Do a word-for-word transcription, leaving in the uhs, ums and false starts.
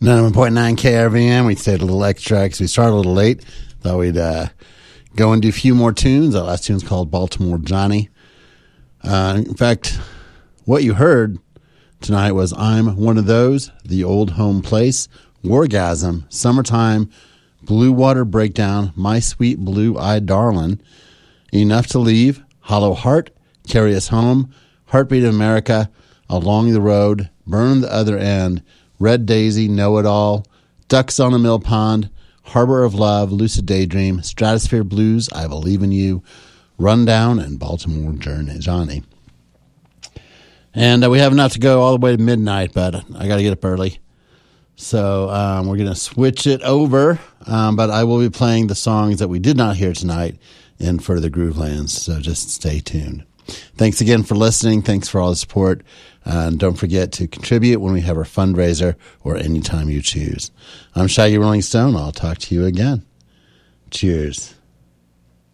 ninety-one point nine K R V M. We stayed a little extra because we started a little late. Thought we'd uh, go and do a few more tunes. That last tune's called Baltimore Johnny. Uh, in fact, what you heard tonight was I'm One of Those, The Old Home Place, Wargasm, Summertime, Blue Water Breakdown, My Sweet Blue-Eyed Darlin', Enough to Leave, Hollow Heart, Carry Us Home, Heartbeat of America, Along the Road, Burn the Other End, Red Daisy, Know It All, Ducks on the Mill Pond, Harbor of Love, Lucid Daydream, Stratosphere Blues, I Believe in You, Rundown, and Baltimore Johnny. And uh, we have enough to go all the way to midnight, but I got to get up early. So um, we're going to switch it over, um, but I will be playing the songs that we did not hear tonight in Further Groovelands, so just stay tuned. Thanks again for listening. Thanks for all the support. Uh, and don't forget to contribute when we have our fundraiser or anytime you choose. I'm Shaggy Rolling Stone. I'll talk to you again. Cheers.